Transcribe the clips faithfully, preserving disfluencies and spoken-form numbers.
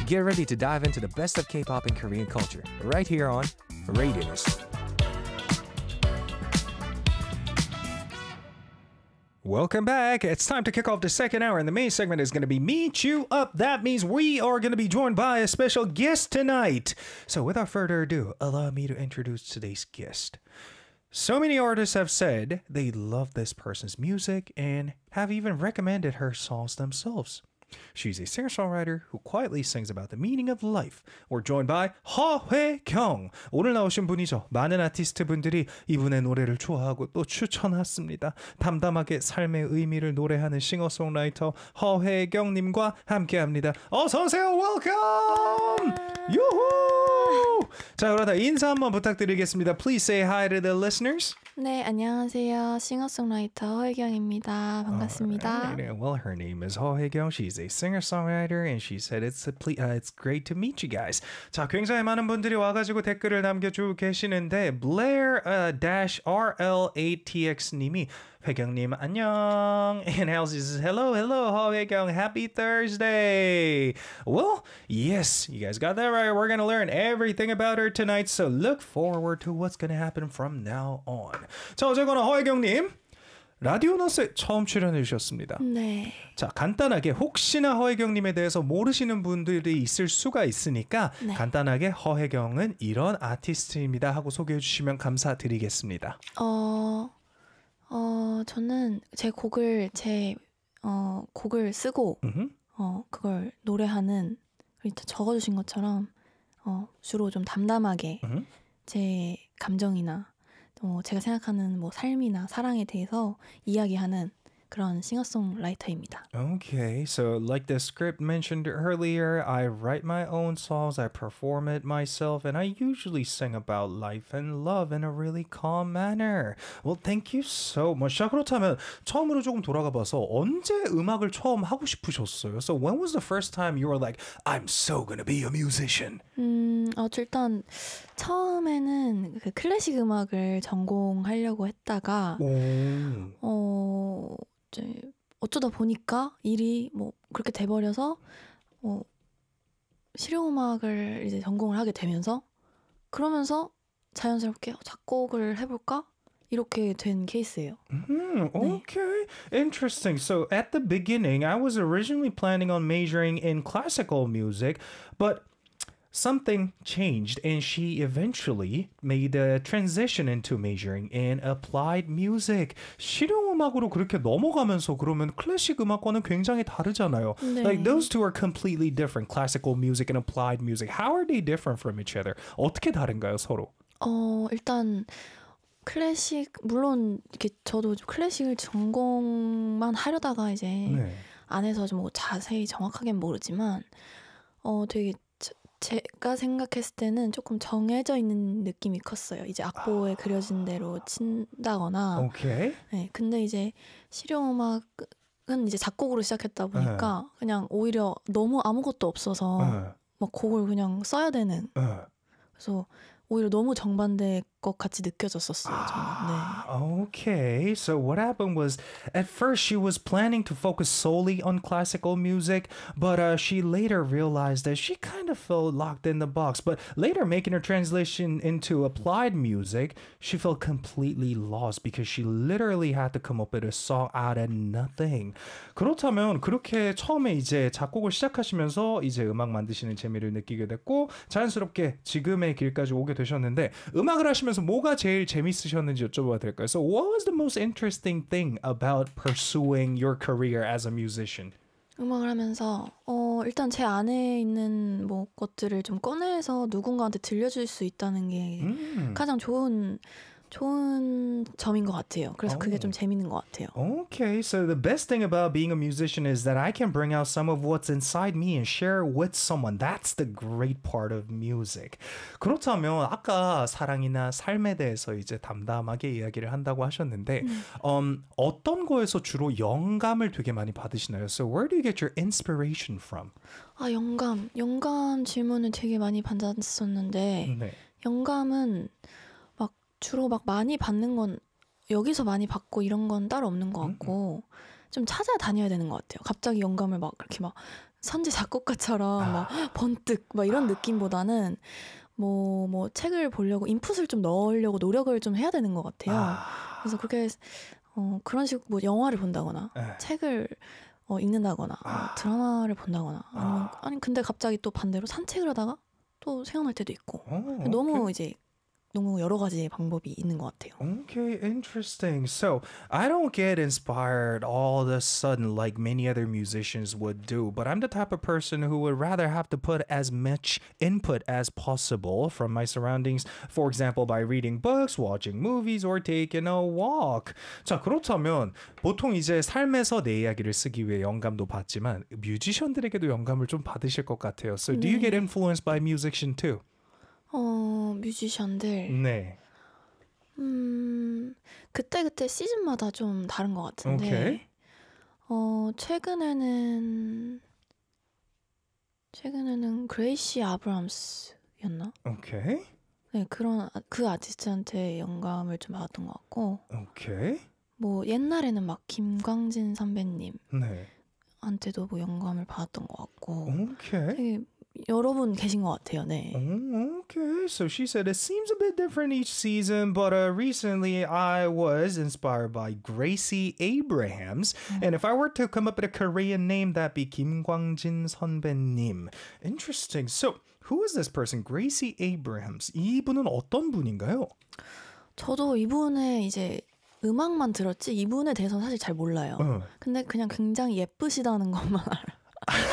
Get ready to dive into the best of K-pop and Korean culture right here on Radius. Welcome back. It's time to kick off the second hour, and the main segment is going to be Meet You Up. That means we are going to be joined by a special guest tonight. So without further ado, allow me to introduce today's guest. So many artists have said they love this person's music and have even recommended her songs themselves. She's a singer-songwriter who quietly sings about the meaning of life. We're joined by 허회경. 오늘 나오신 분이죠. 많은 아티스트 분들이 이분의 노래를 좋아하고 또 추천했습니다. 담담하게 삶의 의미를 노래하는 싱어송라이터 허회경님과 함께합니다. 어서 오세요. Welcome. 유후. 자, 그러다 인사 한번 부탁드리겠습니다. Please say hi to the listeners. 네, 안녕하세요. 싱어송라이터 허혜경입니다. 반갑습니다. Alright, well, her name is 허혜경. She's a singer-songwriter, and she said it's a ple- uh, it's great to meet you guys. 자, 굉장히 많은 분들이 와가지고 댓글을 남겨주고 계시는데 Blair uh, dash R L eight T X 님이 혜경님 안녕. And Halsey says hello, hello, 허혜경, happy Thursday. Well, yes, you guys got that right. We're gonna learn everything about her tonight, so look forward to what's gonna happen from now on. 자, 어제거나 허혜경님 라디오너스에 처음 출연해 주셨습니다. 네. 자, 간단하게 혹시나 허혜경님에 대해서 모르시는 분들이 있을 수가 있으니까 네. 간단하게 허혜경은 이런 아티스트입니다 하고 소개해 주시면 감사드리겠습니다. 어, 어, 저는 제 곡을 제 어, 곡을 쓰고 음흠. 어, 그걸 노래하는 적어주신 것처럼 어, 주로 좀 담담하게 음흠. 제 감정이나 또 제가 생각하는 뭐 삶이나 사랑에 대해서 이야기하는 그런 싱어송라이터입니다. Okay, so like the script mentioned earlier, I write my own songs, I perform it myself, and I usually sing about life and love in a really calm manner. Well, thank you so much. 자, 그렇다면 처음으로 조금 돌아가 봐서 언제 음악을 처음 하고 싶으셨어요? So when was the first time you were like, I'm so gonna be a musician? 음, 어, 일단 처음에는 그 클래식 음악을 전공하려고 했다가 오. 어, 이제 어쩌다 보니까 일이 뭐 그렇게 돼버려서 어, 실용음악을 이제 전공을 하게 되면서 그러면서 자연스럽게 작곡을 해볼까? 이렇게 된 케이스예요. Mm, 네. okay, interesting. So at the beginning, I was originally planning on majoring in classical music, but something changed and she eventually made a transition into majoring in applied music. 실용음악으로 그렇게 넘어가면서 그러면 클래식 음악과는 굉장히 다르잖아요. 네. Like those two are completely different. Classical music and applied music. How are they different from each other? 어떻게 다른가요, 서로? 어, 일단 클래식 물론 이렇게 저도 클래식을 전공만 하려다가 이제 네. 안에서 좀 뭐 자세히 정확하게는 모르지만 어 되게 제가 생각했을 때는 조금 정해져 있는 느낌이 컸어요. 이제 악보에 아... 그려진 대로 친다거나. 오케이. 네, 근데 이제 실용음악은 이제 작곡으로 시작했다 보니까 에. 그냥 오히려 너무 아무것도 없어서 에. 막 곡을 그냥 써야 되는. 에. 그래서 오히려 너무 정반대의 것 같이 느껴졌었어요. 저는. 네. Okay, so what happened was at first she was planning to focus solely on classical music, but uh, she later realized that she kind of felt locked in the box. But later making her translation into applied music, she felt completely lost because she literally had to come up with a song out of nothing. 그렇다면 그렇게 처음에 이제 작곡을 시작하시면서 이제 음악 만드시는 재미를 느끼게 됐고 자연스럽게 지금의 길까지 오게 되셨는데 음악을 하시면서 뭐가 제일 재밌으셨는지 여쭤봐도 될까요? So what was the most interesting thing about pursuing your career as a musician? 음악을 하면서 어 일단 제 안에 있는 뭐 것들을 좀 꺼내서 누군가한테 들려줄 수 있다는 게 음. 가장 좋은 좋은 점인 것 같아요. 그래서 oh. 그게 좀 재밌는 것 같아요. Okay, so the best thing about being a musician is that I can bring out some of what's inside me and share with someone. That's the great part of music. 그렇다면 아까 사랑이나 삶에 대해서 이제 담담하게 이야기를 한다고 하셨는데 음. um, 어떤 거에서 주로 영감을 되게 많이 받으시나요? So where do you get your inspiration from? 아, 영감. 영감 질문을 되게 많이 받았었는데 네. 영감은 주로 막 많이 받는 건 여기서 많이 받고 이런 건 따로 없는 것 같고 음. 좀 찾아다녀야 되는 것 같아요. 갑자기 영감을 막 그렇게 막 선지 작곡가처럼 아. 막 번뜩 막 이런 아. 느낌보다는 뭐, 뭐 책을 보려고 인풋을 좀 넣으려고 노력을 좀 해야 되는 것 같아요. 아. 그래서 그렇게 어, 그런 식으로 뭐 영화를 본다거나 에. 책을 어, 읽는다거나 아. 뭐 드라마를 본다거나 아니면 아. 아니 근데 갑자기 또 반대로 산책을 하다가 또 생각날 때도 있고 오, 너무 오케이. 이제 너무 여러 가지 방법이 있는 것 같아요. Okay, interesting. So I don't get inspired all of a sudden like many other musicians would do, but I'm the type of person who would rather have to put as much input as possible from my surroundings. For example, by reading books, watching movies, or taking a walk. 자, 그렇다면 보통 이제 삶에서 내 이야기를 쓰기 위해 영감도 받지만 뮤지션들에게도 영감을 좀 받으실 것 같아요. So do you get influenced by musician too? 어, 뮤지션들. 네. 음, 그때그때 시즌마다 좀 다른 것 같은데. 오케이. 어, 최근에는, 최근에는 그레이시 아브람스였나? 오케이. 네, 그런, 그 아티스트한테 영감을 좀 받았던 것 같고. 오케이. 뭐, 옛날에는 막 김광진 선배님. 네. 한테도 뭐 영감을 받았던 것 같고. 오케이. 되게 여러 분 계신 것 같아요. 네. Okay, so she said it seems a bit different each season, but uh, recently I was inspired by Gracie Abrahams, mm. and if I were to come up with a Korean name, that'd be Kim Kwang-jin 선배님. Interesting. So, who is this person? Gracie Abrahams. 이분은 어떤 분인가요? 저도 이분의 이제 음악만 들었지 이분에 대해서는 사실 잘 몰라요. 어. 근데 그냥 굉장히 예쁘시다는 것만 알아요.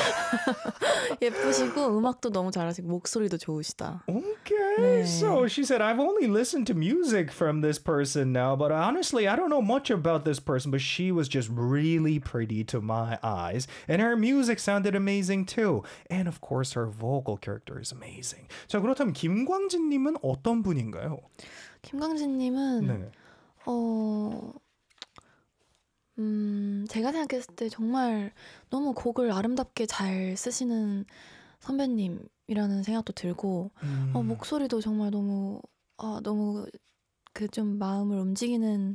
예쁘시고 음악도 너무 잘하시고 목소리도 좋으시다. Okay, 네. so she said I've only listened to music from this person now, but honestly I don't know much about this person, but she was just really pretty to my eyes, and her music sounded amazing too, and of course her vocal character is amazing. 자, 그렇다면 김광진님은 어떤 분인가요? 김광진님은 네. 어. 음, 제가 생각했을 때 정말 너무 곡을 아름답게 잘 쓰시는 선배님이라는 생각도 들고, 음. 어, 목소리도 정말 너무, 아, 너무 그 좀 마음을 움직이는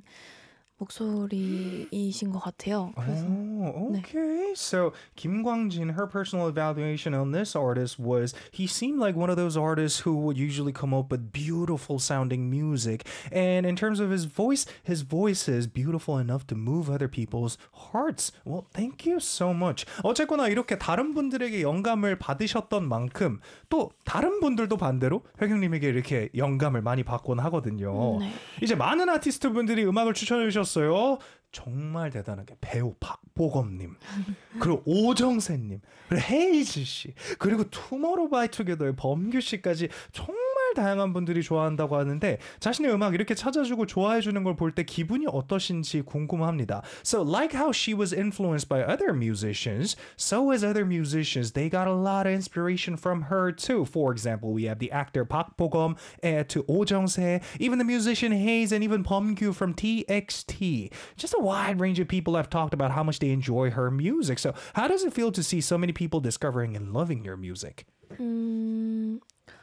목소리이신 것 같아요. 그래서, oh, okay. 네. So Kim Kwang-jin, her personal evaluation on this artist was he seemed like one of those artists who would usually come up with beautiful sounding music. And in terms of his voice, his voice is beautiful enough to move other people's hearts. Well, thank you so much. 어쨌거나 이렇게 다른 분들에게 영감을 받으셨던 만큼 또 다른 분들도 반대로 혜경님에게 이렇게 영감을 많이 받곤 하거든요. 네. 이제 많은 아티스트 분들이 음악을 추천해 주셨어요. 정말 대단하게 배우 박보검님, 그리고 오정세님, 그리고 헤이즈 씨, 그리고 투모로우바이투게더의 범규 씨까지 정말 다양한 분들이 좋아한다고 하는데 자신의 음악 이렇게 찾아주고 좋아해주는 걸 볼 때 기분이 어떠신지 궁금합니다. So like how she was influenced by other musicians, so as other musicians, they got a lot of inspiration from her too. For example, we have the actor Park Bo-gum uh, to Oh Jung-se, even the musician Hayes, and even Bomgyu from T X T. Just a wide range of people have talked about how much they enjoy her music. So how does it feel to see so many people discovering and loving your music? 음...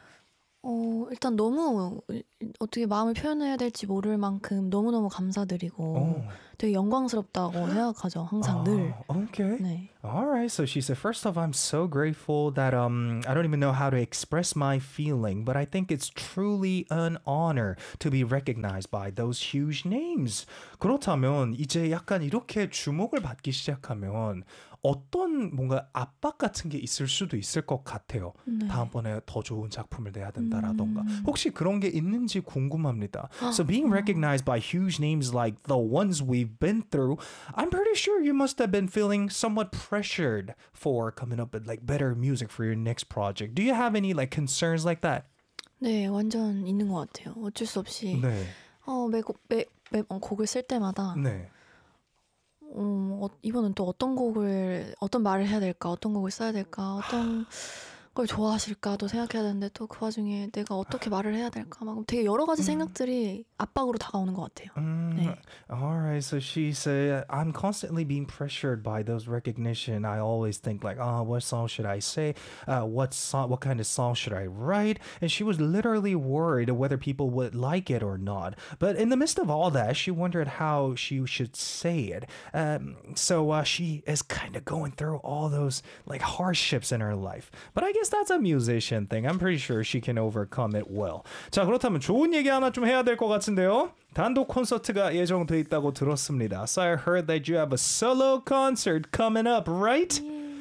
어, 일단 너무 어떻게 마음을 표현해야 될지 모를 만큼 너무너무 감사드리고 오. 되게 영광스럽다고 생각하죠. 항상 늘. Okay. 네. All right. So she said, first off, I'm so grateful that um I don't even know how to express my feeling, but I think it's truly an honor to be recognized by those huge names. 그렇다면 이제 약간 이렇게 주목을 받기 시작하면 어떤 뭔가 압박 같은 게 있을 수도 있을 것 같아요. 네. 다음번에 더 좋은 작품을 내야 된다라던가. 음. 혹시 그런 게 있는지 궁금합니다. So being recognized by huge names like the ones we've been through, I'm pretty sure you must have been feeling somewhat pressured for coming up with like better music for your next project. Do you have any like concerns like that? 네, 완전 있는 것 같아요. 어쩔 수 없이 네. 어, 매, 매, 매 곡을 쓸 때마다 네. 어, 이번엔 또 어떤 곡을 어떤 말을 해야 될까, 어떤 곡을 써야 될까, 어떤 걸 좋아하실까도 생각해야 되는데 또 그 와중에 내가 어떻게 말을 해야 될까 막 되게 여러 가지 생각들이 압박으로 다가오는 것 같아요. Mm, 네. all right, so she said, I'm constantly being pressured by those recognition. I always think like, oh, what song should I say? Uh, what song, what kind of song should I write? And she was literally worried whether people would like it or not. But in the midst of all that, she wondered how she should say it. Um, so uh, she is kind of going through all those like hardships in her life. But I guess that's a musician thing. I'm pretty sure she can overcome it well. 자, 그렇다면 좋은 얘기 하나 좀 해야 될 것 같은데요. 단독 콘서트가 예정돼 있다고 들었습니다. So I heard that you have a solo concert coming up, right?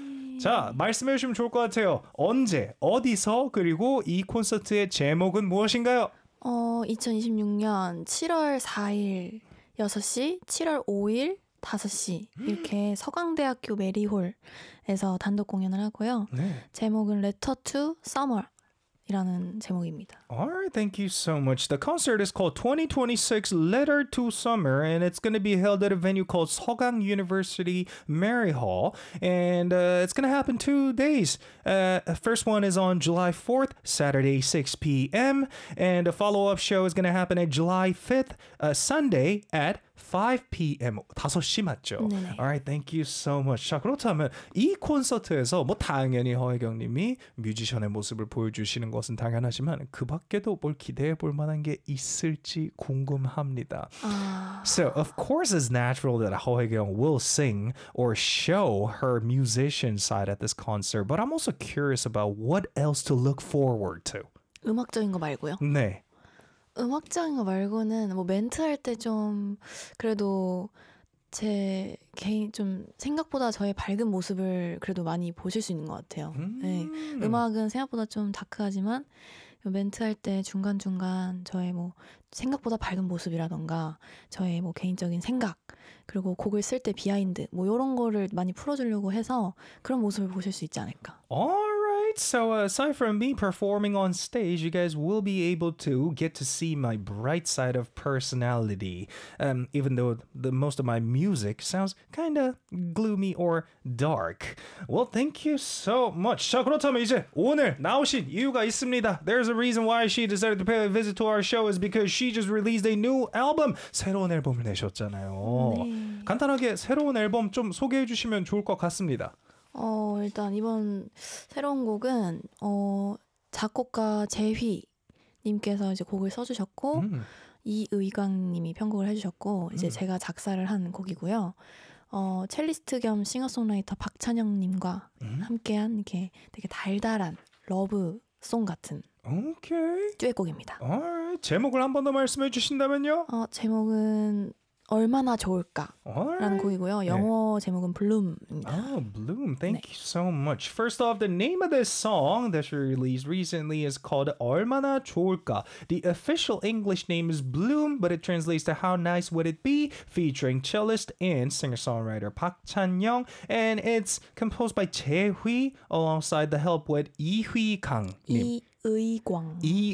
자, 말씀해 주시면 좋을 것 같아요. 언제, 어디서, 그리고 이 콘서트의 제목은 무엇인가요? 어, 이천이십육 년 칠월 사일 여섯 시, 칠월 오일 다섯 시 이렇게 서강대학교 메리홀에서 단독 공연을 하고요. 네. 제목은 Letter to Summer 이라는 제목입니다. Alright, thank you so much. The concert is called twenty twenty-six Letter to Summer, and it's going to be held at a venue called Sogang University Mary Hall, and uh, it's going to happen two days. Uh, first one is on July fourth, Saturday, six p.m., and a follow-up show is going to happen at July fifth, uh, Sunday at five p.m. 다섯 시 맞죠? 네네. Alright, thank you so much. 자, 그렇다면 이 콘서트에서 뭐 당연히 허혜경님이 뮤지션의 모습을 보여주시는 것은 당연하지만 그 밖에도 뭘 기대해 볼 만한 게 있을지 궁금합니다. 아... So, of course, it's natural that 허혜경 will sing or show her musician side at this concert, but I'm also curious about what else to look forward to. 음악적인 거 말고요? 네. 음악적인 거 말고는 뭐 멘트 할 때 좀 그래도 제 개인 좀 생각보다 저의 밝은 모습을 그래도 많이 보실 수 있는 것 같아요. 음. 네. 음악은 생각보다 좀 다크하지만 멘트 할 때 중간중간 저의 뭐 생각보다 밝은 모습이라던가 저의 뭐 개인적인 생각 그리고 곡을 쓸 때 비하인드 뭐 이런 거를 많이 풀어주려고 해서 그런 모습을 보실 수 있지 않을까. Alright, so uh, aside from me performing on stage, you guys will be able to get to see my bright side of personality. Um, even though the most of my music sounds kind of gloomy or dark. Well, thank you so much. 자, 그렇다면 이제 오늘 나오신 이유가 있습니다. There's a reason why she decided to pay a visit to our show is because she just released a new album. 새로운 앨범을 내셨잖아요. 네. 간단하게 새로운 앨범 좀 소개해 주시면 좋을 것 같습니다. 어, 일단 이번 새로운 곡은 어, 작곡가 재휘 님께서 이제 곡을 써주셨고 음. 이의광 님이 편곡을 해주셨고 이제 음. 제가 작사를 한 곡이고요. 어, 첼리스트 겸 싱어송라이터 박찬영 님과 음. 함께한 이렇게 되게 달달한 러브송 같은 오케이. 듀엣곡입니다. Alright. 제목을 한 번 더 말씀해 주신다면요? 어, 제목은 얼마나 좋을까 Alright. 라는 곡이고요. 영어 제목은 블룸입니다. Oh, Bloom. Thank 네. you so much. First off, the name of this song that she released recently is called 얼마나 좋을까. The official English name is Bloom, but it translates to How Nice Would It Be, featuring cellist and singer-songwriter Park Chan-young, and it's composed by Jae-hui alongside the help with Lee Hui-kang. 이의광.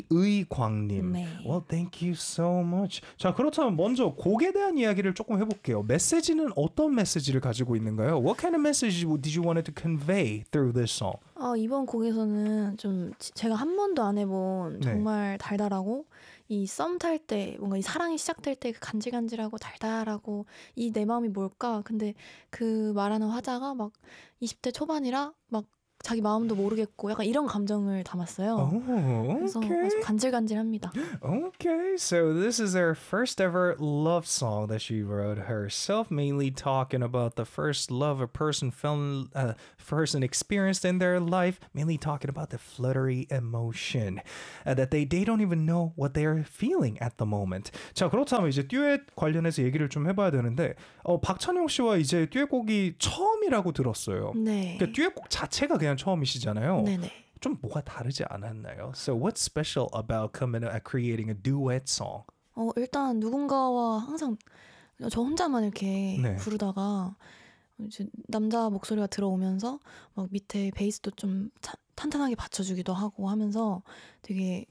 이의광님. 네. Well, thank you so much. 자, 그렇다면 먼저 곡에 대한 이야기를 조금 해볼게요. 메시지는 어떤 메시지를 가지고 있는가요? What kind of message did you want to convey through this song? 어, 이번 곡에서는 좀 지- 제가 한 번도 안 해본 네. 정말 달달하고 이 썸 탈 때 뭔가 이 사랑이 시작될 때 그 간질간질하고 달달하고 이 내 마음이 뭘까? 근데 그 말하는 화자가 막 이십 대 초반이라 막 자기 마음도 모르겠고 약간 이런 감정을 담았어요. Oh, 그래서 okay. 아주 간질간질합니다. Okay, so this is her first ever love song that she wrote herself, mainly talking about the first love a person felt, uh, person experienced in their life, mainly talking about the fluttery emotion uh, that they they don't even know what they're feeling at the moment. 자, 그렇다면 이제 듀엣 관련해서 얘기를 좀 해봐야 되는데, 어, 박찬용 씨와 이제 듀엣곡이 처음이라고 들었어요. 네. 그러니까 듀엣곡 자체가 그냥 처음이시잖아요. 네네. 좀 뭐가 다르지 않았나요? So what's special about coming at creating a duet song? 어, 일단 누군가와 항상 저 혼자만 이렇게 네. 부르다가 이제 남자 목소리가 들어오면서 막 밑에 베이스도 좀 타, 탄탄하게 받쳐주기도 하고 하면서 되게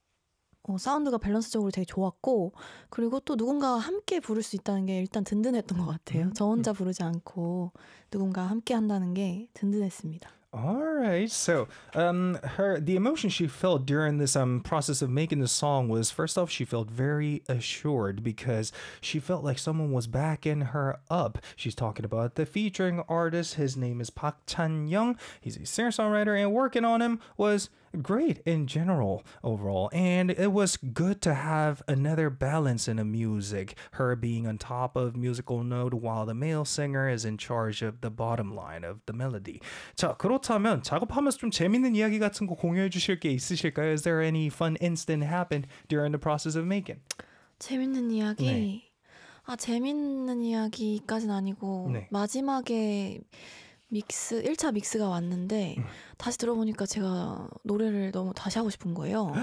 어, 사운드가 밸런스적으로 되게 좋았고 그리고 또 누군가와 함께 부를 수 있다는 게 일단 든든했던 것 같아요. 음, 저 혼자 부르지 않고 누군가 함께 한다는 게 든든했습니다. All right. So, um, her the emotion she felt during this um process of making the song was first off, she felt very assured because she felt like someone was backing her up. She's talking about the featuring artist. His name is Park Chan-young. He's a singer-songwriter, and working on him was great in general overall, and it was good to have another balance in the music, her being on top of musical note while the male singer is in charge of the bottom line of the melody. 자, 그렇다면 작업하면서 좀 재밌는 이야기 같은 거 공유해 주실 게 있으실까요? Is there any fun incident happened during the process of making? 재밌는 이야기? 네. 아, 재밌는 이야기까지는 아니고 네. 마지막에 믹스 일 차 믹스가 왔는데 음. 다시 들어보니까 제가 노래를 너무 다시 하고 싶은 거예요.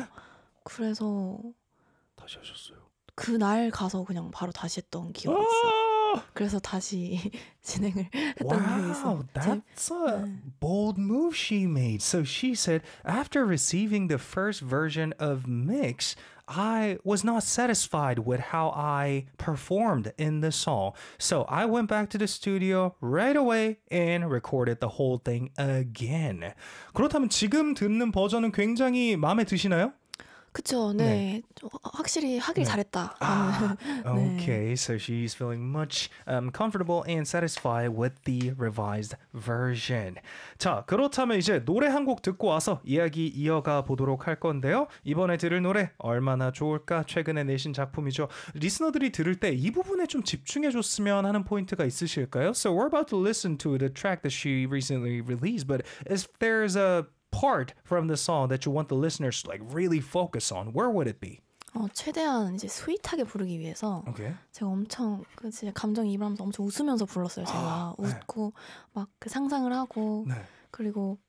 그래서 다시 하셨어요. 그날 가서 그냥 바로 다시 했던 기억이 있어요. 그래서 다시 진행을 했던 기억이 있어요. Wow, that's a bold move she made. So she said, after receiving the first version of Mix, I was not satisfied with how I performed in the song. So I went back to the studio right away and recorded the whole thing again. 그렇다면 지금 듣는 버전은 굉장히 마음에 드시나요? 그쵸, 네. 네. 확실히 하길 네. 잘했다. Ah, okay, so she's feeling much um, comfortable and satisfied with the revised version. 자, 그렇다면 이제 노래 한 곡 듣고 와서 이야기 이어가 보도록 할 건데요. 이번에 들을 노래 얼마나 좋을까? 최근에 내신 작품이죠. 리스너들이 들을 때 이 부분에 좀 집중해줬으면 하는 포인트가 있으실까요? So we're about to listen to the track that she recently released, but if there's a part from the song that you want the listeners to like really focus on, where would it be? 어, 최대한 이제 스윗하게 부르기 위해서 Okay. 제가 엄청 그 진짜 감정이입하면서 엄청 웃으면서 불렀어요. 제가 아, 네. 웃고 막 그 상상을 하고 네. 그리고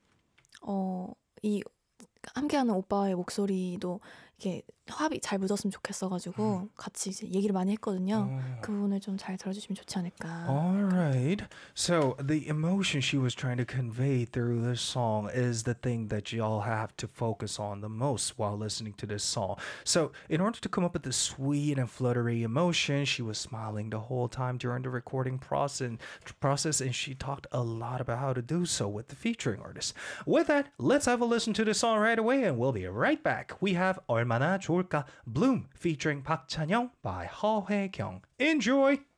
어, 이 함께하는 오빠의 목소리도 이렇게 합이 잘 묻었으면 좋겠어가지고 음. 같이 이제 얘기를 많이 했거든요. 음. 그 부분을 좀 잘 들어주시면 좋지 않을까. Alright. So the emotion she was trying to convey through this song is the thing that y'all have to focus on the most while listening to this song. So in order to come up with the sweet and fluttery emotion, she was smiling the whole time during the recording process, process and she talked a lot about how to do so with the featuring artist. With that, let's have a listen to the song right away and we'll be right back. We have 얼마나 좋을까 Bloom featuring Park Chan-young by Ho Hae-kyung. Enjoy!